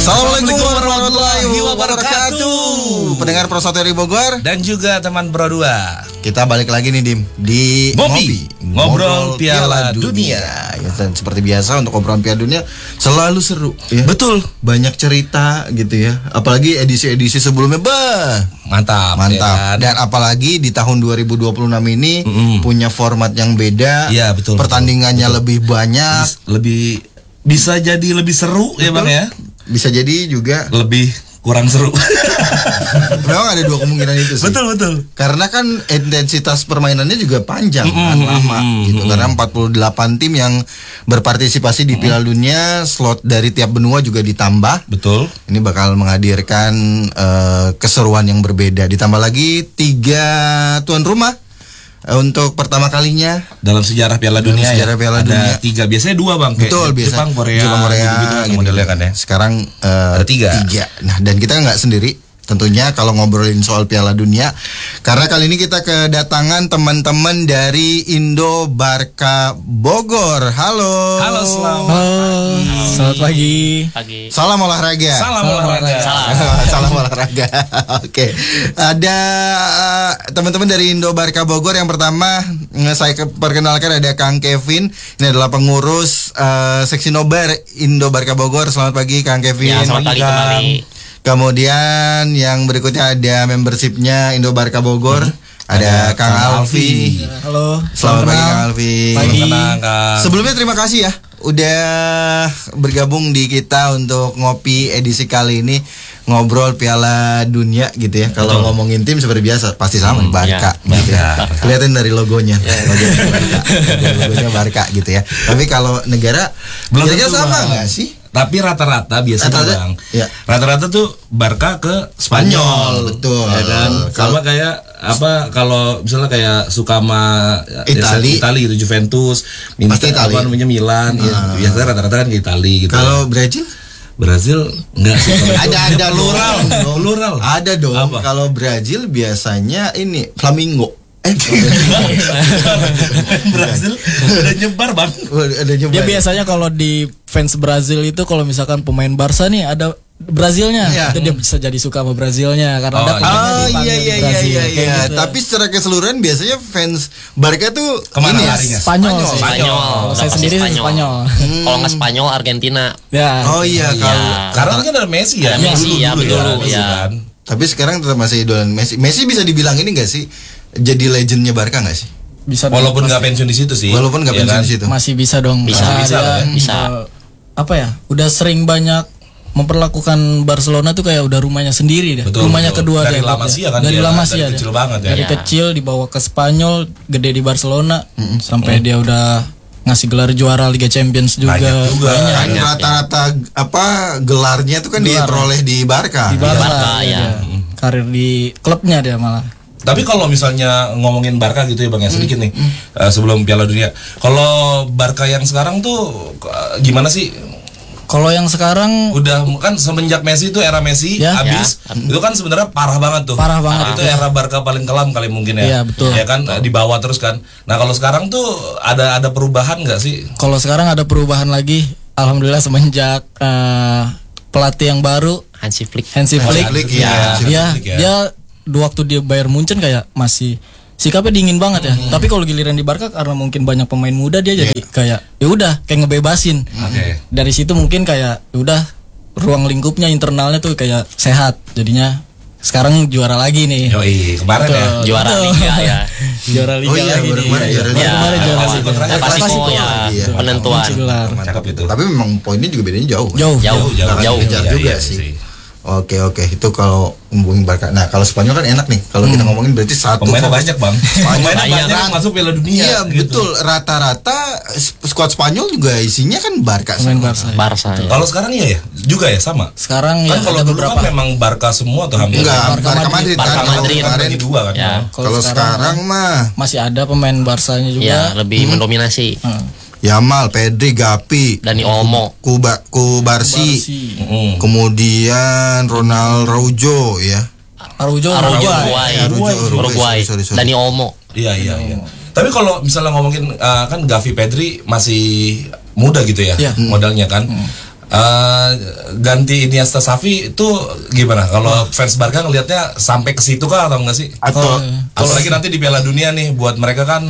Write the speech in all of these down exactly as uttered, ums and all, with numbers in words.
Assalamualaikum warahmatullahi wabarakatuh. Pendengar Pro satu R I Bogor dan juga teman Pro dua. Kita balik lagi nih Dim di Ngopi, Ngobrol Piala Dunia. Ya, dan seperti biasa untuk obrolan Piala Dunia selalu seru ya. Betul, banyak cerita gitu ya. Apalagi edisi-edisi sebelumnya, bah, mantap. Mantap. Ya, dan apalagi di tahun dua ribu dua puluh enam ini mm-hmm. punya format yang beda. Iya, betul. Pertandingannya betul. lebih banyak, lebih bisa jadi lebih seru betul. Ya Bang ya. Bisa jadi juga lebih kurang seru. Memang ada dua kemungkinan itu sih. Betul betul. Karena kan intensitas permainannya juga panjang, mm-hmm. kan lama mm-hmm. gitu. Karena empat puluh delapan tim yang berpartisipasi di mm-hmm. Piala Dunia, slot dari tiap benua juga ditambah. Betul. Ini bakal menghadirkan uh, keseruan yang berbeda. Ditambah lagi tiga tuan rumah. Untuk pertama kalinya dalam sejarah Piala dalam Dunia sejarah ya, Piala ada Dunia. tiga, biasanya dua Bang. Betul, biasa Jepang, Korea, Jepang, Korea gitu, modelnya kan ya. Sekarang uh, ada tiga. tiga. Nah, dan kita nggak sendiri tentunya kalau ngobrolin soal Piala Dunia, karena kali ini kita kedatangan teman-teman dari Indo Barca Bogor. Halo. Halo, selamat Halo. Selamat pagi. Pagi. Salam olahraga. Salam olahraga. Salam, Salam olahraga. Oke. Ada uh, teman-teman dari Indo Barca Bogor. Yang pertama saya perkenalkan ada Kang Kevin. Ini adalah pengurus uh, seksi nobar Indo Barca Bogor. Selamat pagi Kang Kevin. Ya, selamat pagi kembali. Kemudian yang berikutnya ada membershipnya Indo Barca Bogor. Hmm. Ada, ada Kang, Kang Alfi. Alfi. Halo. Selamat pagi Kang Alfi. Pagi. Sebelumnya terima kasih ya udah bergabung di kita untuk ngopi edisi kali ini, ngobrol Piala Dunia gitu ya. Kalau ngomongin tim seperti biasa pasti sama hmm, Barca ya, gitu ya. Kelihatan dari logonya. Ya. Logonya Barca. Logonya Barca gitu ya. Tapi kalau negara kira-kira sama nggak sih? Tapi rata-rata biasanya rata-rata, Bang ya. Rata-rata tuh Barca ke Spanyol, Spanyol betul ya kan? Sama kayak apa kalau misalnya kayak suka sama Itali, Itali gitu, Juventus, pasti Itali, namanya Milan, nah. ya. Biasanya rata-rata kan ke Itali gitu. Kalau Brazil? Brazil enggak sih. ada ada plural, plural. Ada dong. Kalau Brazil biasanya ini Flamingo. Eh, Brazil udah nyebar Bang. Udah nyebar. Dia biasanya kalau di fans Brazil itu kalau misalkan pemain Barca nih ada Brazilnya, ya. Itu dia bisa jadi suka sama Brazilnya karena oh, ada pemainnya oh, iya iya Brazil, iya iya. Gitu. Tapi secara keseluruhan biasanya fans Barca tuh kemana ini larinya? Spanyol. Spanyol. Spanyol. Spanyol. Kalau saya sendiri Spanyol. Spanyol. Hmm. Kalau nggak Spanyol, Argentina. Ya. Oh iya ya. kalau karena kan ada Messi ya. Ada Messi ya, betul ya. ya. Kan? Tapi sekarang tetap masih idolan Messi. Messi bisa dibilang ini nggak sih jadi legendnya Barca nggak sih? Bisa walaupun nggak pensiun di situ sih. Walaupun nggak ya pensiun kan? di situ. Masih bisa dong. Bisa nah, bisa dia, bisa. Uh, apa ya? Udah sering banyak memperlakukan Barcelona tuh kayak udah rumahnya sendiri deh. Betul, rumahnya betul. kedua dari deh. lama sih ya kan. Dari dia, lama dari sih ya. Kecil banget ya. Dari ya. kecil dibawa ke Spanyol, gede di Barcelona mm-hmm. sampai mm-hmm. dia udah ngasih gelar juara Liga Champions juga. Banyak juga. Banyak. Banyak, rata-rata ya. apa gelarnya tuh kan Gelar. diperoleh di Barca. Di Barca, Barca ya. ya. Karir di klubnya dia malah. Tapi kalau misalnya ngomongin Barca gitu ya Bang ya sedikit mm, nih mm. Uh, sebelum Piala Dunia. Kalau Barca yang sekarang tuh uh, gimana sih? Kalau yang sekarang udah kan semenjak Messi itu era Messi ya, habis ya. Itu kan sebenarnya parah banget tuh. Parah banget. Itu ya. Era Barca paling kelam kali mungkin ya. Iya betul. Ya kan betul. Di bawah terus kan. Nah kalau sekarang tuh ada ada perubahan nggak sih? Kalau sekarang ada perubahan lagi. Alhamdulillah semenjak uh, pelatih yang baru Hansi Flick. Hansi Flick. Hansi Flick ya. ya. Ya, ya. Dia waktu dia Bayern Munchen kayak masih sikapnya dingin banget ya. Hmm. Tapi kalau giliran di Barca karena mungkin banyak pemain muda dia jadi yeah. kayak ya udah kayak ngebebasin. Okay. Dari situ mungkin kayak ya udah ruang lingkupnya internalnya tuh kayak sehat. Jadinya sekarang juara lagi nih. Yoi, kemarin betul, ya juara betul. Liga ya. Juara Liga oh, iya, lagi nih. Kemarin juara Liga. Ya, kemarin juara Liga. Klasiko ya, ya. Penentuan. Mantap itu. Tapi memang poinnya juga bedanya jauh. Jauh, jauh, jauh, jauh. Kejar ya, juga ya, sih. sih. Oke oke itu kalau ngomongin Barca. Nah kalau Spanyol kan enak nih. Kalau hmm. kita ngomongin berarti satu. Pemainnya banyak Bang. Pemainnya banyak, banyak kan masuk Piala Dunia. Iya gitu. Betul. Rata-rata skuad Spanyol juga isinya kan Barca. Pemain Barca. Barca. Ya. Kalau sekarang iya ya, juga ya sama. Sekarang kan ya kalau ada dulu beberapa. Kan memang Barca semua tuh hampir. Enggak, Barca, Barca Madrid. Barca Kan, Madrid. kemarin dua kan. Ya. Kalau sekarang mah masih ada pemain Barcanya juga. Ya, lebih hmm. mendominasi. Hmm. Yamal, Pedri, Gavi, Dani Olmo, Kuba, Kubarsi, mm. kemudian Ronald Araujo ya. Araujo, Araujo, Uruguay, Uruguay, Uruguay. Sorry, sorry, sorry. Dani Olmo. Iya iya iya. Tapi kalau misalnya ngomongin uh, kan Gavi, Pedri masih muda gitu ya, yeah. modalnya kan. Mm. Uh, ganti Iniesta Xavi itu gimana? Kalau fans Barca ngelihatnya sampai ke situ kah atau enggak sih? Atau Apalagi nanti di Piala Dunia nih, buat mereka kan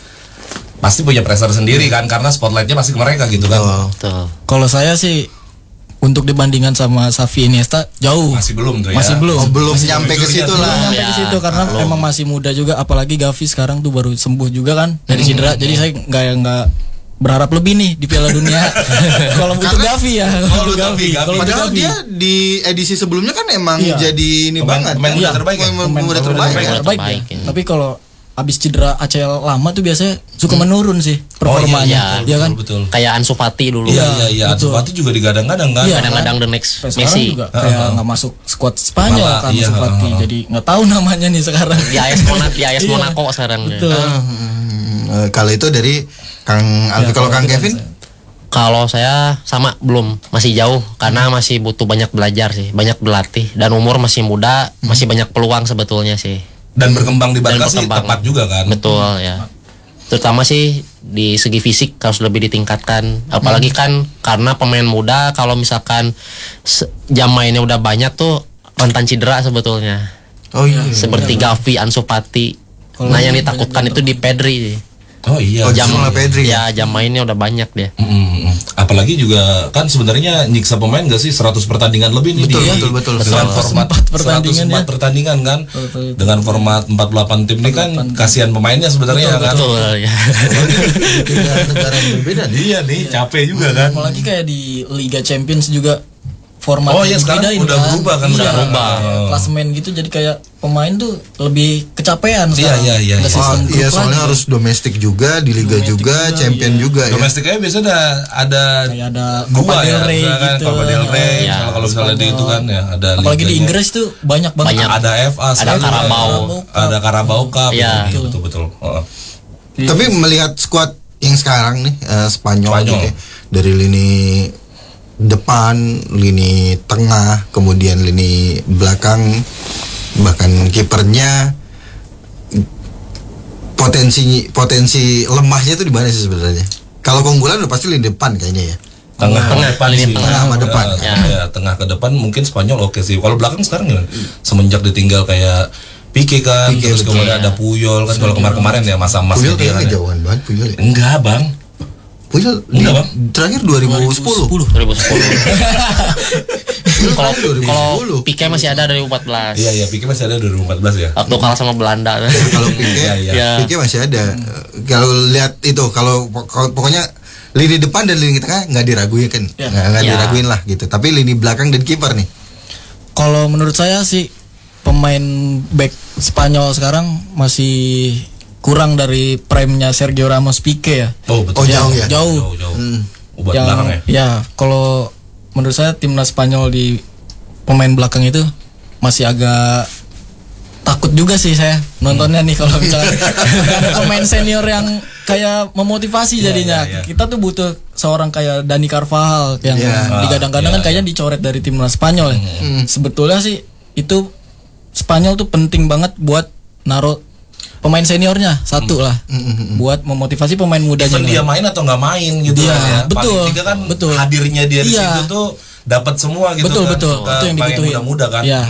pasti punya pressure sendiri kan, karena spotlightnya pasti ke mereka gitu kan. Betul. Kalau saya sih untuk dibandingkan sama Xavi Iniesta jauh. Masih belum tuh ya. Masih belum. Oh, belum Masih nyampe ke jujurnya situ tuh. lah. Sampai ke Ya, situ karena belum. emang masih muda juga, apalagi Gavi sekarang tuh baru sembuh juga kan dari cedera. Jadi saya nggak nggak berharap lebih nih di Piala Dunia. Kalau butuh Karena- Gavi ya, Oh, butuh Gavi, Gavi. Gavi. Kalau butuh Padahal Gavi. dia di edisi sebelumnya kan emang Iya. jadi ini Pemain- banget. pemain muda Iya. terbaik ya? Pemain Pemain muda muda terbaik. terbaik, kan? terbaik terbaik, ya. ya. Tapi kalau abis cedera A C L lama tuh biasanya suka menurun sih Oh performanya. iya, ya kan? betul, betul. Kayak Ansu Fati dulu. Iya, Iya, iya, iya. Ansu betul. Fati juga digadang-gadang kan. Iya. Kadang-kadang the next Sampai sekarang Messi. juga kayak nggak masuk squad Spanyol Malah, kan iya, Ansu Fati. heeh. Jadi nggak tahu namanya nih sekarang. Di A S Monaco, di A S Iya. Monaco sekarang. ya. Betul. Hmm, eh, kalau itu dari Kang Alfi, Ya, kalau Kang itu Kevin kan saya. Kalau saya sama belum, masih jauh karena masih butuh banyak belajar sih, banyak berlatih dan umur masih muda, masih banyak peluang sebetulnya sih. Dan berkembang di Dan Barca sih berkembang. tepat juga kan. Betul ya. Terutama sih di segi fisik harus lebih ditingkatkan. Apalagi kan karena pemain muda kalau misalkan se- jam mainnya udah banyak tuh rentan cedera sebetulnya. Oh iya. Seperti Gavi, Ansu Fati. Kalau Nah yang banyak ditakutkan itu di Pedri sih. Oh iya. Oh, Jam Justru malah Pedri ya jam mainnya udah banyak dia. Mm-mm. Apalagi juga kan sebenarnya nyiksa pemain gak sih seratus pertandingan lebih nih Betul, di betul, betul. dengan seratus format empat pertandingan seratus empat ya. pertandingan kan. Betul, betul. Dengan format empat puluh delapan tim ini kan kasihan pemainnya sebenarnya kan. Betul ya. Tiga negara yang berbeda nih. Iya nih, capek juga kan. Apalagi kayak di Liga Champions juga format Oh iya, sekarang dibedain udah berubah kan Iya, sekarang. Berubah. kayak klasemen gitu, jadi kayak pemain tuh lebih Iya, kecapean sekarang. iya, iya, Nggak iya. Oh, sistem iya grup soalnya lagi. harus domestik juga, di liga Domestik juga, juga, champion iya. juga ya. Domestiknya biasanya ada ada Kayak ada dua Copa ya, del Rey misalnya kan, gitu. Copa del Rey, Iya. misalnya kalau misalnya di itu kan ya ada Apalagi di liganya. Inggris tuh banyak banget. Banyak. ada F A, Ada sekarang Carabao. ada Carabao Cup, Iya. gitu, betul betul. Heeh. Iya. Tapi melihat skuad yang sekarang nih eh, Spanyol, Spanyol. gitu ya, dari lini depan, lini tengah, kemudian lini belakang, bahkan kipernya, potensi potensi lemahnya tuh di mana sih sebenarnya? Kalau keunggulan udah pasti lini depan kayaknya ya. Tengah Tengah, depan lini sih. tengah sama depan. Ya, Ya. ya, tengah ke depan mungkin Spanyol oke sih. Kalau belakang sekarang gimana? Semenjak ditinggal kayak Pique kan, Pique, terus betul. kemudian ada Puyol kan, kalau kemarin-kemarin ya masa-masanya Puyol dia kan. kayaknya ya. jauhan banget Puyol ya. Enggak, Bang. Puyol Enggak, di- Bang. terakhir dua ribu sepuluh. dua ribu sepuluh. Puyol Kalau terakhir dua ribu kalau sepuluh. Pique masih ada dari empat belas. Iya, iya, Pique masih ada dua ribu empat belas ya. Waktu kalah sama Belanda. Kalau Pique, Iya, iya. Ya. Pique masih ada. Kalau lihat itu, kalau pok- pokoknya lini depan dan lini tengah nggak diraguin kan, Ya. nggak nggak Ya. diraguin lah gitu. Tapi lini belakang dan kiper nih. Kalau menurut saya sih pemain back Spanyol sekarang masih kurang dari prime-nya Sergio Ramos Pique ya. Oh, betul. Oh, jauh ya? Jauh. Jauh, jauh. Hmm. Obat yang belakang ya. ya kalau menurut saya timnas Spanyol di pemain belakang itu masih agak takut juga sih saya nontonnya nih kalau misalnya nggak ada pemain senior yang kayak memotivasi jadinya. iya, iya. Kita tuh butuh seorang kayak Dani Carvajal yang Iya. digadang-gadang Ah, kan iya, kayaknya dicoret dari timnas Spanyol ya. Sebetulnya sih itu Spanyol tuh penting banget buat naruh pemain seniornya satu lah buat memotivasi pemain mudanya. Even dia main atau nggak main gitu Iya, kan ya. betul, Paling tiga kan betul. hadirnya dia di Iya. situ tuh dapat semua gitu Betul, kan. betul. Ke Itu yang pemain dibutuhin. muda-muda kan. Iya.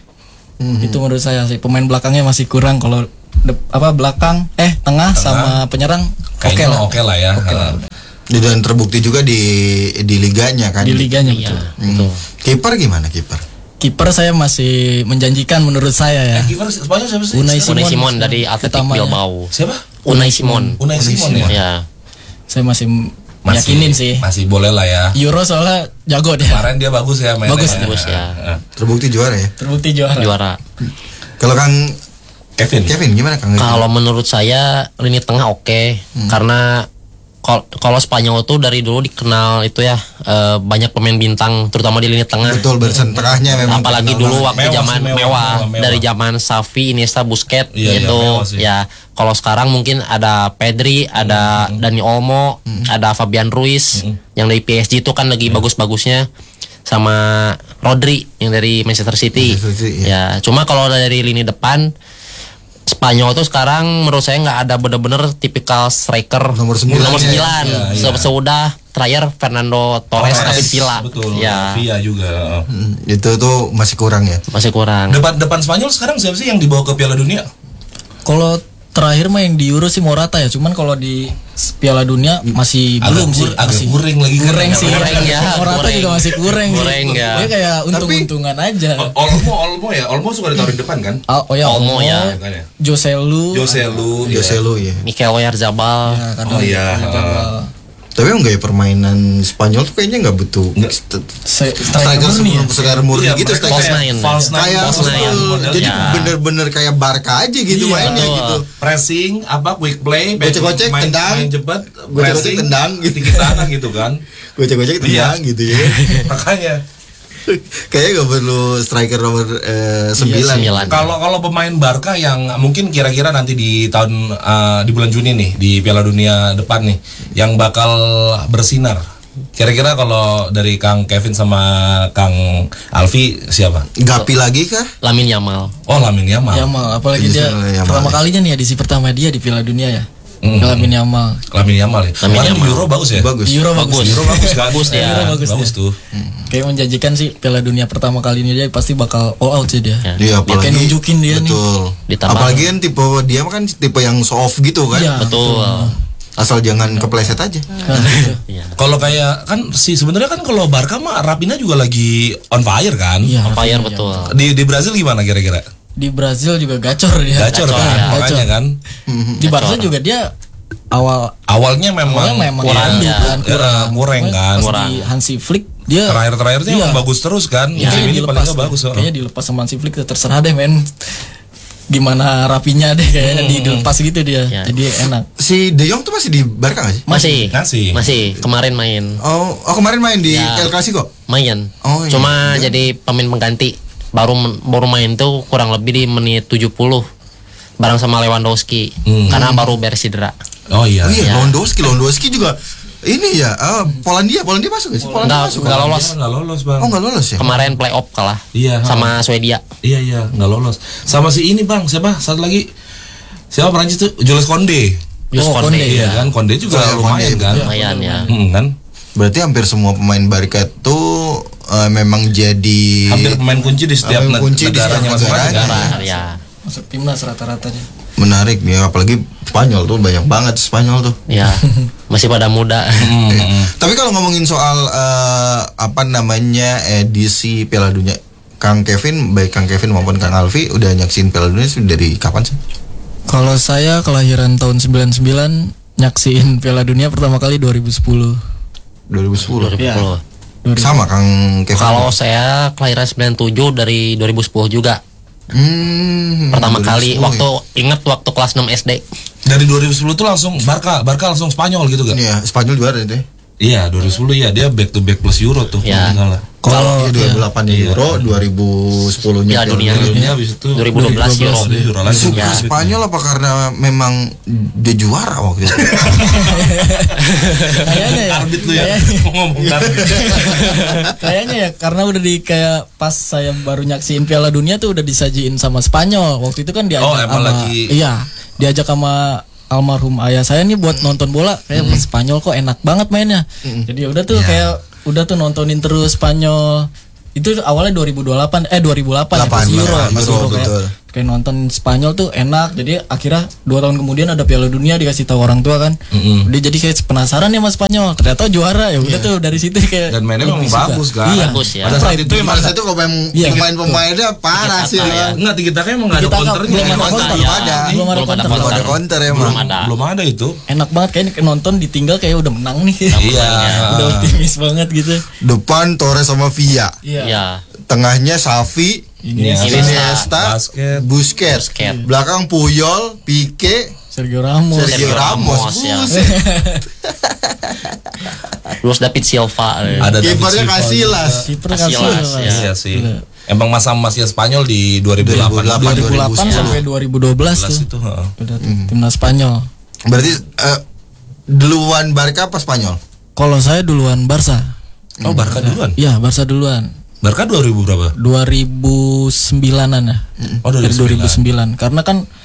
Mm-mm. Itu menurut saya sih pemain belakangnya masih kurang. Kalau de- apa belakang eh tengah, sama penyerang oke Kayaknya lah. oke lah ya. Heeh. Dan terbukti juga di di liganya kan. Di liganya Iya, betul. Hmm. Kiper gimana kiper? Kiper saya masih menjanjikan menurut saya ya. Eh, Kiper Spanyol siapa sih? Unai Unai Simon Simon dari Athletic utamanya. Bilbao. Siapa? Unai Simon. Unai Simon ya. Ya. Saya masih Masih yakinin sih. Masih boleh lah ya. Euro soalnya jago dia. Kemarin dia bagus ya mainnya. Bagus, bagus ya. Heeh. Terbukti juara ya. Terbukti juara. Juara. Kalau Kang Kevin. Kevin gimana Kang? Kalau menurut saya lini tengah oke karena kal- kalau Spanyol tuh dari dulu dikenal itu ya eh, banyak pemain bintang terutama di lini tengah. Betul, barisan tengahnya memang Apalagi terkenal dulu banget. waktu Mewah zaman sih, mewah, mewah, mewah, mewah. dari zaman Xavi, Iniesta, Busquets Iya, iya, gitu. mewah sih. Ya, kalau sekarang mungkin ada Pedri, ada Dani Olmo, ada Fabian Ruiz yang dari P S G itu kan lagi bagus-bagusnya, sama Rodri yang dari Manchester City. Manchester City, Ya, cuma kalau dari lini depan Spanyol tuh sekarang menurut saya nggak ada bener-bener tipikal striker Nomor sembilan. nomor sembilan. Ya, ya. Se- Seudah terakhir Fernando Torres, Torres, David Villa. Betul. Ya, Villa juga. Hmm, itu tuh masih kurang ya. masih kurang. Depan depan Spanyol sekarang siapa sih yang dibawa ke Piala Dunia? Kalau terakhir mah yang di Euro sih Morata ya, cuman kalau di Piala Dunia masih Agak belum sih, gur- agak masih guring lagi kan. Goreng sih, Goreng ya, Morata goreng. juga masih kurang sih. Goreng ya. Dia kayak untung-untungan aja. O- Olmo, Olmo ya, Olmo suka ditaruh di depan kan? Ah, oh ya, Olmo ya. Kan ya? Joselu, Joselu, Joselu ya. Mikel Oyarzabal. ya, karena Oh iya. Oyarzabal. Tapi emang gaya permainan Spanyol tuh kayaknya nggak butuh Nggak. st- Se- striker striker murni ya. segar murni Iya, gitu mereka striker. false kayak nine. false nine, Kayak false nine betul. modelnya. Jadi Ya. bener-bener kayak Barca aja gitu Iya, mainnya betul. gitu. pressing, apa quick play, back- Gocek-gocek, main, tendang. main jebat, Gocek-gocek, pressing, tendang, gitu. tinggi tangan gitu kan. Gocek-gocek Iya. tendang gitu ya. Makanya Kayaknya gak perlu striker nomor eh, sembilan. sembilan. kalau kalau pemain Barca yang mungkin kira-kira nanti di tahun eh, di bulan Juni nih di Piala Dunia depan nih yang bakal bersinar. Kira-kira kalau dari Kang Kevin sama Kang Alfi siapa? Gapi lagi kah? Lamine Yamal. Oh, Lamine Yamal. Yamal, apalagi Iya, dia Yamal pertama ya. kalinya nih edisi pertama dia di Piala Dunia ya. Hmm. Lamine Yamal. Lamine Yamal ya. Lamine Kemarin di Yamal. Euro bagus ya? Bagus. Di Euro bagus. Bagus. Euro bagus kan? Bagus dia. Euro bagus bagus dia. tuh. Kayak menjanjikan sih Piala Dunia pertama kali ini dia pasti bakal all out sih dia. Ya. Iya, apalagi kayak nunjukin dia nih. betul. Ditambah- Apalagi kan tipe dia kan tipe yang soft gitu kan. Iya. Betul. Asal jangan kepleset aja. Nah, gitu. Iya. Kalau kayak kan si sebenarnya kan kalau Barca mah Rapinha juga lagi on fire kan? Iya. On fire Rafinha. betul. Di di Brazil gimana kira-kira? Di Brazil juga gacor dia. Gacor Gacor, kan? ya. Makanya kan Di Barca juga dia awal awalnya memang awalnya memang kurang, kurang ya. kan, kurang, kurang kan. Pas Kurang. di Hansi Flick dia Terakhir-terakhirnya Iya. emang bagus terus kan? Ya, Musim kayaknya ini paling dilepas nggak bagus. deh. oh. Kayaknya dilepas sama Hansi Flick terserah deh men. Gimana rapinya deh kayaknya di dilepas gitu dia. Ya. Jadi enak. Si De Jong tuh masih di Barca gak sih? Masih. Masih. Masih. Kemarin main. Oh, oh kemarin main di Ya. El Clasico. Main. Oh, iya. Cuma Iya. jadi pemain pengganti. Baru men- baru main tuh kurang lebih di menit tujuh puluh. Bareng sama Lewandowski. Hmm. Karena baru beres cedera. Oh iya. Oh iya, Ya. Lewandowski, Lewandowski juga ini ya, ah, Polandia, Polandia masuk gak sih? Polandia Nggak, masuk. nggak kan? lolos. Dia nggak lolos bang. Oh, nggak lolos ya? Kemarin playoff kalah. Iya. Sama Swedia. Iya iya nggak lolos. Sama si ini bang siapa? Satu lagi siapa Perancis tuh? Jules Koundé. Jules Oh, Koundé. Koundé, Iya ya. kan Koundé juga Oh, iya, lumayan Koundé, kan? betul. Lumayan ya. Hmm, kan? Berarti hampir semua pemain Barca tuh eh, memang jadi Hampir pemain kunci di setiap Pemain ne- kunci di negaranya setiap masing-masing kan? negaranya. Nah, ya. Masuk timnas rata-rata dia. menarik nih, apalagi Spanyol tuh banyak banget Spanyol tuh. Ya. Masih pada muda. Hmm, hmm. Tapi kalau ngomongin soal eh, apa namanya edisi Piala Dunia, Kang Kevin, baik Kang Kevin maupun Kang Alfi udah nyaksin Piala Dunia sih dari kapan sih? Kalau saya kelahiran tahun sembilan puluh sembilan, nyaksiin Piala Dunia pertama kali dua ribu sepuluh. dua ribu sepuluh. Iya. dua ribu sepuluh. Sama Kang Kevin. Kalau saya kelahiran sembilan puluh tujuh dari dua ribu sepuluh juga. Hmm, Pertama dua ribu kali sepuluh waktu ingat waktu kelas enam S D. Dari dua ribu sepuluh tuh langsung Barca, Barca langsung Spanyol gitu ya. kan? Iya, Spanyol juara deh. Iya, dua ribu sepuluh ya dia back to back plus Euro tuh. Ya. kalau nggak salah. Kalau dua ribu delapan Iya. Euro, dua ribu sepuluh-nya Piala Dunia. Piala Dunia habis itu dua ribu dua belas Euro. Dia Euro lagi. Suka Ya. Spanyol apa karena memang dia juara waktu itu? Kayaknya ya. Karbit lu ya. Kayaknya- Ngomong karbit. Kayaknya ya karena udah di kayak pas saya baru nyaksiin Piala Dunia tuh udah disajiin sama Spanyol. Waktu itu kan diajak Oh, emang sama lagi- iya, diajak sama almarhum ayah saya nih buat nonton bola. Kayak Spanyol kok enak banget mainnya. Jadi udah tuh Ya. kayak udah tuh nontonin terus Spanyol. Itu awalnya dua ribu delapan eh dua ribu delapan ya pas delapan, Euro, Euro, pas Euro kayak, betul. kayak nonton Spanyol tuh enak. Jadi akhirnya dua tahun kemudian ada Piala Dunia dikasih tahu orang tua kan. Mm-mm. Udah jadi kayak penasaran ya sama Spanyol. Ternyata juara ya udah tuh dari situ kayak Dan mainnya memang lebih suka. bagus kan? Iya. Bagus ya. Pada saat itu Pada emang saat itu pemain Iya, pemain-pemainnya parah sih. Tiki-taka ya. emang. enggak tiga taka emang enggak ada Tiki-taka counternya. belum ada Emang counter. belum ada. Belum ada counter. Belum ada counter emang. Belum ada. Belum ada itu. Enak banget kayaknya nonton ditinggal kayak udah menang nih. Iya. Udah optimis banget gitu. Depan Torres sama Villa. Iya. Ya. Tengahnya Xavi, Iniesta. Iniesta, Basket. Busquets. Busquets. Belakang Puyol, Pique, Sergio Ramos. Sergio Sergio Ramos. Ramos, ya. Buset. Terus David Silva. eh. Ada David Kipernya Silva Casillas. Kiper Casillas, Casillas. ya. Iya sih. Emang masa emasnya Spanyol di dua ribu delapan. dua ribu delapan. dua ribu delapan sampai dua ribu dua belas tuh. itu, heeh. Udah tuh, timnas Spanyol. Berarti eh, duluan Barca apa Spanyol? Kalau saya duluan Barca. Oh, Barca duluan. Iya, Barca duluan. Barca dua ribu berapa? dua ribu sembilanan ya. Oh, Dari dua ribu dua ribu sembilan. sembilan. Karena kan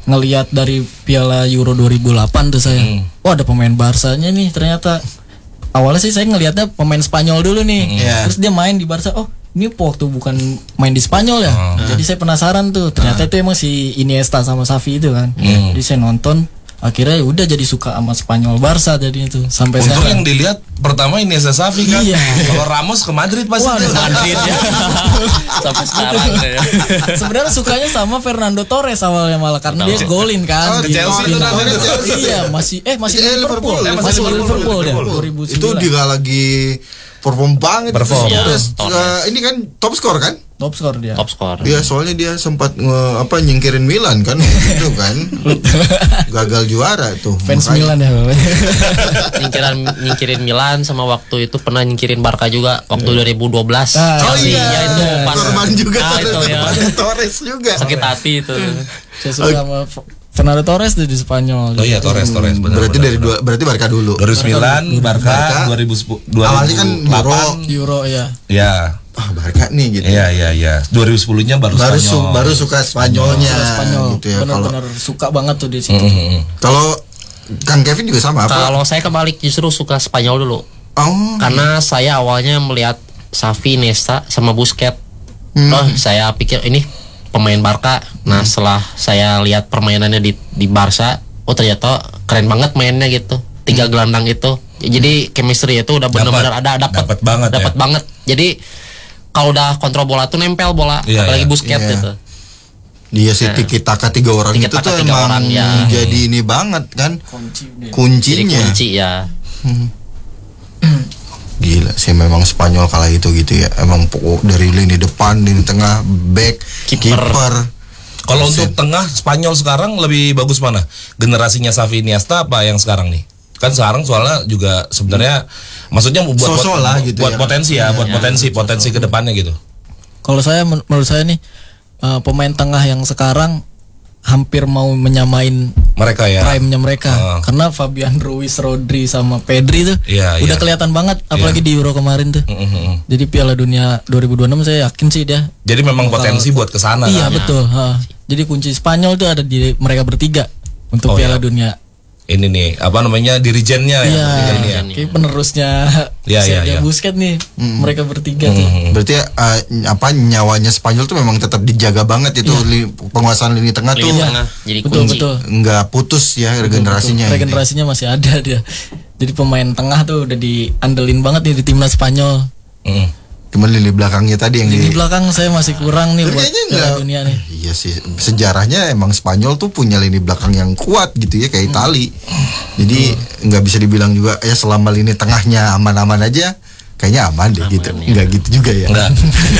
ngelihat dari Piala Euro dua ribu delapan tuh saya. Hmm. Oh, ada pemain Barsanya nih ternyata. Awalnya sih saya ngelihatnya pemain Spanyol dulu nih. Hmm. Yeah. Terus dia main di Barca. Oh, ini waktu bukan main di Spanyol ya. Hmm. Jadi saya penasaran tuh. Ternyata itu emang si Iniesta sama Xavi itu kan. Hmm. Jadi saya nonton. Akhirnya udah jadi suka sama Spanyol Barca jadi itu sampai Untuk sekarang. yang dilihat pertama ini Xavi kan. Iya. Kalau Ramos ke Madrid pasti. Wah, tuh. Madrid ya. Sampai sekarang ya. Sebenarnya sukanya sama Fernando Torres awalnya malah karena dia golin kan Oh, di Chelsea di- itu namanya di- Chelsea. Iya, masih eh masih Eh, di Liverpool. Liverpool. Eh, Eh, masih masih di Liverpool, Liverpool dia Liverpool. dua ribu Itu sembilan. juga lagi perform banget itu Perform. si Torres. Iya, Torres. Eh, ini kan top skor kan? Top skor dia. Top skor. Iya, soalnya dia sempat nge- apa nyingkirin Milan kan gitu kan. Gagal juara tuh. Fans Makanya- Milan ya. Bapak. Nyingkiran nyingkirin Milan sama waktu itu pernah nyingkirin Barca juga waktu dua ribu dua belas. Ah, Oh Chelsea iya, ya itu pas korban juga nah, itu ya. korban Torres juga. Sakit hati itu. Saya suka sama F- Fernando Torres tuh di Spanyol. Oh iya Torres Torres benar. Berarti benar, dari benar. dua, berarti Barca dulu. dua ribu sembilan Barca, Barca. dua ribu sepuluh Awalnya kan Euro. Euro ya. Ya. Ah, Barca nih gitu. Iya iya iya. dua ribu sepuluh-nya baru Baru Spanyol. su- baru suka Spanyolnya Suka Spanyol. gitu ya. Kalau Benar-benar suka banget tuh di situ. Mm-mm. kalau Kang Kevin juga sama apa? Kalau saya kebalik justru suka Spanyol dulu. Oh. Karena saya awalnya melihat Xavi, Iniesta sama Busquets. Hmm. Oh, saya pikir ini pemain Barca. Nah, setelah saya lihat permainannya di di Barca, oh ternyata keren banget mainnya gitu. Tiga gelandang itu. Jadi chemistry itu udah benar-benar ada dapat Dapat banget dapat ya. banget. Jadi kalau udah kontrol bola tuh nempel bola, Iya, apalagi iya. Busquets Iya. gitu. Dia sih tiki taka tiga orang Tiki itu taka tuh tiga emang orang, ya. jadi ini banget kan Kunci dia. Jadi kuncinya. kunci ya. Gila sih memang Spanyol kala itu gitu ya. Emang pokok dari lini depan, lini tengah, back, Kiper. kiper. Kalau untuk tengah Spanyol sekarang lebih bagus mana? Generasinya Xavi Iniesta apa yang sekarang nih? Kan sekarang soalnya juga sebenarnya maksudnya buat buat, Sosok lah gitu buat ya. potensi ya, buat potensi potensi ke depannya gitu. Kalau saya men- menurut saya nih eh, pemain tengah yang sekarang hampir mau menyamain Mereka ya. prime-nya mereka Ah. karena Fabian Ruiz, Rodri sama Pedri tuh Iya, udah iya. kelihatan banget apalagi di Euro kemarin tuh. Mm-mm. Jadi Piala Dunia dua ribu dua puluh enam saya yakin sih dia. Jadi memang potensi buat kesana Iya kan? betul. ha. Jadi kunci Spanyol tuh ada di mereka bertiga untuk Oh, Piala iya. Dunia. Ini nih apa namanya dirijennya ya, Iya, bertiga ini ya. kayak penerusnya Iya, iya, Sergio iya. Busquets nih. Mereka bertiga tuh. Mm. Berarti eh, apa nyawanya Spanyol tuh memang tetap dijaga banget itu li- penguasaan lini tengah tuh Lini tengah jadi Betul kunci. betul. nggak putus ya regenerasinya. Betul, regenerasinya masih ada dia. Jadi pemain tengah tuh udah diandelin banget nih di timnas Spanyol. Mm. Cuman lini belakangnya tadi yang Di di belakang saya masih kurang nih Tapi buat kayaknya Piala nggak- Dunia nih. Iya sih sejarahnya emang Spanyol tuh punya lini belakang yang kuat gitu ya kayak Itali. Jadi nggak bisa dibilang juga ya selama lini tengahnya aman-aman aja kayaknya aman deh gitu. Nggak gitu juga ya. Enggak.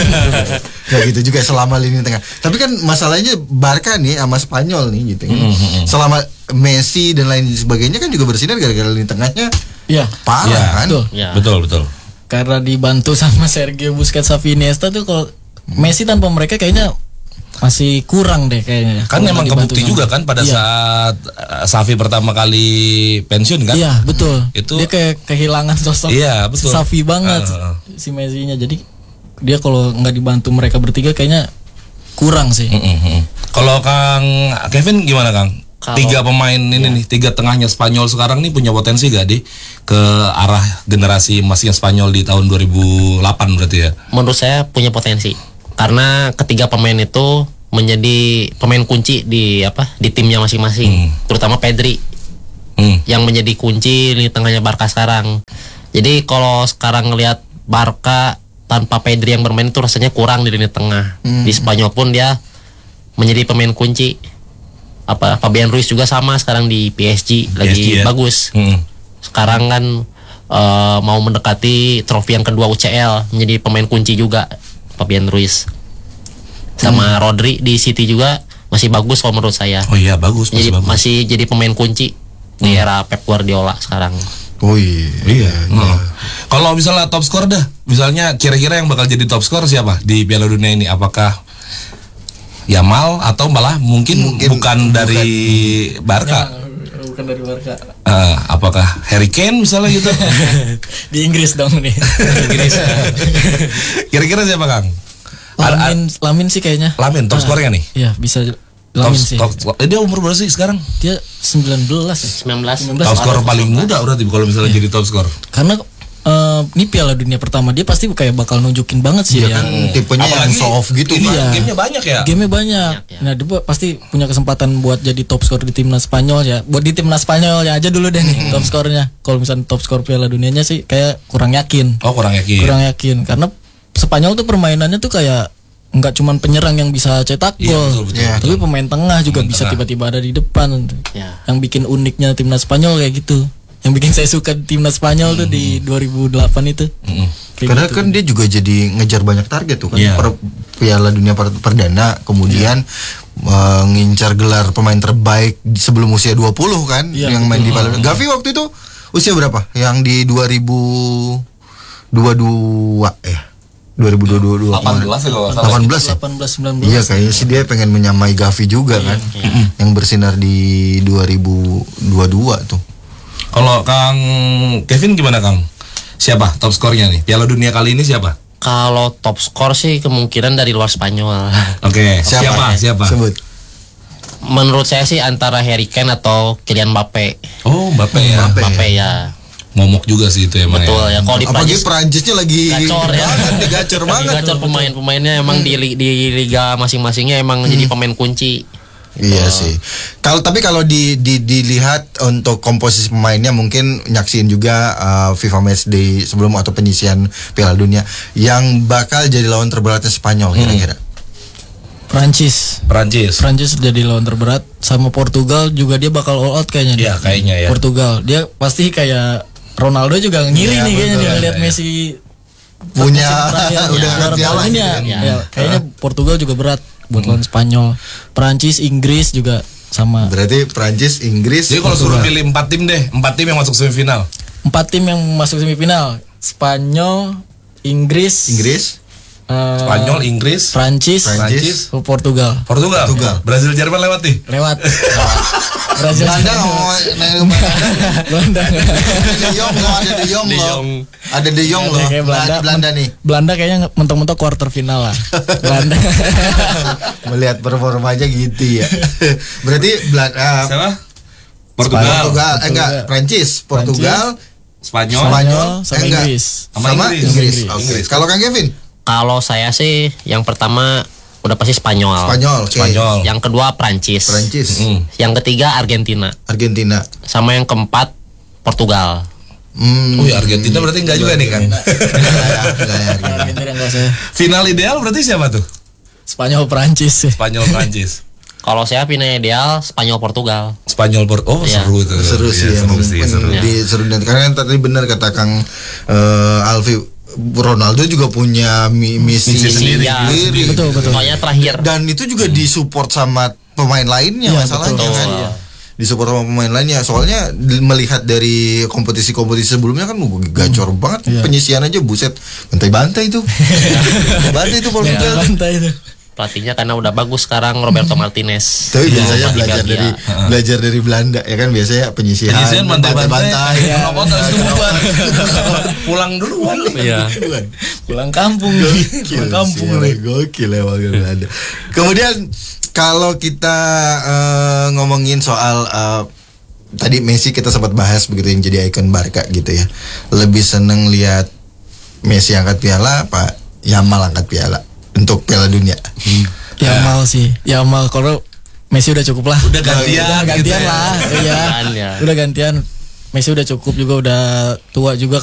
Nggak gitu juga selama lini tengah. Tapi kan masalahnya Barca nih sama Spanyol nih gitu. kan. Selama Messi dan lain sebagainya kan juga bersinar gara-gara lini tengahnya Iya. parah Iya. kan. Betul. Ya. Betul betul. Karena dibantu sama Sergio Busquets, Xavi, Iniesta tuh kalau Messi tanpa mereka kayaknya masih kurang deh kayaknya. Kan Kalau memang nggak dibantu kebukti sama- juga kan pada Iya. saat uh, Xavi pertama kali pensiun kan? Iya betul. Itu- dia kayak kehilangan sosok Iya, betul. Xavi banget Ah, ah, ah. si Messi-nya. Jadi dia kalau nggak dibantu mereka bertiga kayaknya kurang sih. Mm-mm. Kalau Kang Kevin gimana Kang? Kalau- Tiga pemain ini nih, tiga tengahnya Spanyol sekarang nih punya potensi gak di ke arah generasi emasnya Spanyol di tahun dua ribu delapan berarti ya? Menurut saya punya potensi karena ketiga pemain itu menjadi pemain kunci di apa di timnya masing-masing, Hmm. terutama Pedri Hmm. yang menjadi kunci di tengahnya Barca sekarang. Jadi kalau sekarang ngelihat Barca tanpa Pedri yang bermain itu rasanya kurang di lini tengah. Di Spanyol pun dia menjadi pemain kunci. Apa Fabian Ruiz juga sama sekarang di P S G lagi P S G ya? bagus. Hmm. Sekarang kan eh, mau mendekati trofi yang kedua U C L, menjadi pemain kunci juga Fabian Ruiz. Sama Rodri di City juga masih bagus kalau menurut saya. Oh iya bagus, Jadi masih bagus. masih jadi pemain kunci di era Pep Guardiola sekarang. Oh iya. Iya. Hmm. Kalau misalnya top skor dah, misalnya kira-kira yang bakal jadi top skor siapa di Piala Dunia ini? Apakah Yamal atau malah mungkin, Mungkin bukan dari Barca? Bukan dari Barca. Eh, apakah Harry Kane misalnya gitu? Di Inggris dong nih. Inggris. Kira-kira siapa Kang? Ada- Lamin, Lamin sih kayaknya. Lamin top skornya nih. Iya bisa Top, Lamin sih. top, top- eh, dia umur berapa sih sekarang? Dia sembilan belas ya. sembilan belas. Top skor paling muda berarti kalau misalnya jadi top skor. Karena eh, ini Piala Dunia pertama dia pasti kayak bakal nunjukin banget sih Dia ya. kan tipenya yang Apalagi show off gitu ini kan. Iya. gamenya banyak ya. Game-nya banyak. Banyak, ya. Nah, dia pasti punya kesempatan buat jadi top skor di timnas Spanyol ya. Buat di timnas Spanyol ya aja dulu deh nih top skornya. Kalau misalnya top skor Piala Dunianya sih kayak kurang yakin. Oh kurang yakin. Kurang yakin karena Spanyol tuh permainannya tuh kayak nggak cuman penyerang yang bisa cetak Iya, gol, betul, betul, Iya. tapi pemain tengah juga Pemain bisa tengah. tiba-tiba ada di depan. Ya. Yang bikin uniknya timnas Spanyol kayak gitu. Yang bikin saya suka timnas Spanyol tuh di dua ribu delapan itu. Mm-mm. Kayak Karena gitu. kan dia juga jadi ngejar banyak target tuh kan. Iya. Per- Piala Dunia per- perdana, kemudian mengincar gelar pemain terbaik di- sebelum usia dua puluh kan, Iya, yang main di Piala Dunia. Gavi waktu itu usia berapa? Yang di dua ribu dua puluh dua ya. dua ribu dua puluh dua delapan belas ya kalau nggak salah. delapan belas ya. delapan belas sembilan belas. Iya kayaknya sih dia pengen menyamai Gavi juga kan. Yang bersinar di dua ribu dua puluh dua tuh. Kalau Kang Kevin gimana Kang? Siapa top skornya nih? Piala Dunia kali ini siapa? Kalau top skor sih kemungkinan dari luar Spanyol. Oke, siapa? Siapa? Sebut. Menurut saya sih antara Harry Kane atau Kylian Mbappe. Oh, Mbappe ya. Mbappe. Mbappe ya. Momok juga sih itu emang. Betul ya. Kalau di Apalagi Prancis Prancisnya lagi gacor ya. banget, nih, gacor Lagi banget. gacor pemain-pemainnya emang di li- di liga masing-masingnya emang jadi pemain kunci. Iya sih. Kalau tapi kalau di, di dilihat untuk komposisi pemainnya mungkin nyaksiin juga uh, FIFA Matchday sebelum atau penyisian Piala Dunia yang bakal jadi lawan terberatnya Spanyol kira-kira. Prancis. Prancis. Prancis jadi lawan terberat sama Portugal juga dia bakal all out kayaknya. Iya, nih. kayaknya ya. Portugal dia pasti kayak Ronaldo juga ngiri Iya, nih kayaknya betul. nih ngeliat Iya, iya. Messi Punya terakhir, udah ya, angkat juara piala Piala Dunia. gitu Ya, kayaknya Portugal juga berat buat lawan Spanyol. Prancis, Inggris juga sama. Berarti Prancis, Inggris. Jadi kalau suruh Portugal. pilih empat tim deh, empat tim yang masuk semifinal. Empat tim yang masuk semifinal. Spanyol, Inggris, Inggris, eh, Spanyol, Inggris, Prancis, Prancis, oh, Portugal. Portugal. Portugal. Brazil, Jerman lewat nih. Lewat. Brazil. Belanda ngomong Belanda. ada De Jong loh, ada De Jong De loh. Jong. Ada De Jong loh. Kayak Belanda. Belanda, Belanda nih. Belanda kayaknya mentok-mentok quarter final lah. Belanda. Melihat performanya gitu ya. Berarti Belanda Siapa? Portugal, Portugal, eh enggak, Portugal. Prancis, Portugal, Spanyol, Spanyol, sama eh, enggak. Inggris. Sama Sama Inggris. Inggris. Inggris. Oke. Inggris. Kalau Kang Kevin, Kalau saya sih yang pertama udah pasti Spanyol. Spanyol, oke. Spanyol. Yang kedua Prancis. Prancis, Mm. Yang ketiga Argentina. Argentina. Sama yang keempat Portugal. Hmm. Wih, Argentina berarti enggak juga nih kan? Enggak ya, enggak ya, Argentina. Argentina enggak saya. Final ideal berarti siapa tuh? Spanyol, Prancis sih. Spanyol, Prancis. Kalau saya final ideal Spanyol Portugal. Spanyol, Port. Oh, Iya. seru tuh. Seru sih Iya, emang. seru sih, seru. Di seru dan karena kan tadi benar kata Kang eh, Alfi, Ronaldo juga punya mi- misi, Misi sendiri. Iya, sendiri. Betul, betul. Pokoknya terakhir. Dan itu juga disupport sama pemain lainnya Iya, masalahnya betul. kan. Disupport sama pemain lainnya. Soalnya di- melihat dari kompetisi-kompetisi sebelumnya kan uh, gacor banget Iya. penyisian aja buset. Bantai-bantai itu. Bantai itu Portugal. Bantai itu. Pelatihnya karena udah bagus sekarang Roberto Martinez. Tapi Iya, biasanya pelatih belajar Belgia. dari belajar dari Belanda ya kan biasanya penyisihan, Penyisian bantai-bantai. Iya. Kalau motor itu bubar. Pulang duluan nih. Iya. Pulang kampung. Gokil, Pulang kampung siapa, nih. gokil ya warga Belanda. Kemudian kalau kita eh, ngomongin soal eh, tadi Messi kita sempat bahas begitu yang jadi ikon Barca gitu ya. Lebih seneng lihat Messi angkat piala apa Yamal angkat piala untuk Piala Dunia? Yamal sih. Yamal kalau Messi udah cukup lah. Udah gantian Udah gitu gantian ya. lah. Iya. Gantian ya. Udah gantian. Messi udah cukup juga udah tua juga